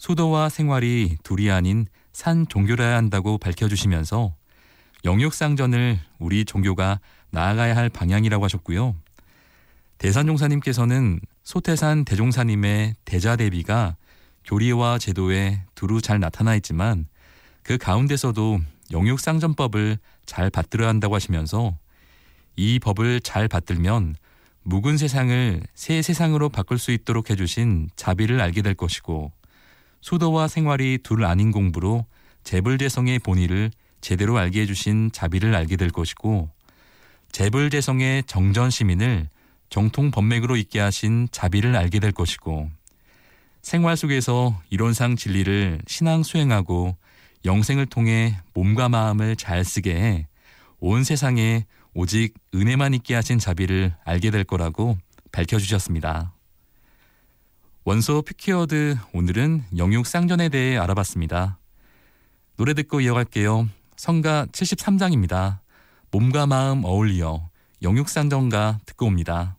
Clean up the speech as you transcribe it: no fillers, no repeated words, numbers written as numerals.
수도와 생활이 둘이 아닌 산 종교라야 한다고 밝혀주시면서 영육상전을 우리 종교가 나아가야 할 방향이라고 하셨고요. 대산종사님께서는 소태산 대종사님의 대자대비가 교리와 제도에 두루 잘 나타나 있지만 그 가운데서도 영육상전법을 잘 받들어야 한다고 하시면서 이 법을 잘 받들면 묵은 세상을 새 세상으로 바꿀 수 있도록 해주신 자비를 알게 될 것이고 수도와 생활이 둘 아닌 공부로 재불재성의 본의를 제대로 알게 해주신 자비를 알게 될 것이고 재불재성의 정전시민을 정통법맥으로 있게 하신 자비를 알게 될 것이고 생활 속에서 이론상 진리를 신앙 수행하고 영생을 통해 몸과 마음을 잘 쓰게 해 온 세상에 오직 은혜만 있게 하신 자비를 알게 될 거라고 밝혀주셨습니다. 원소 퓨키워드 오늘은 영육상전에 대해 알아봤습니다. 노래 듣고 이어갈게요. 성가 73장입니다. 몸과 마음 어울려 영육상전가 듣고 옵니다.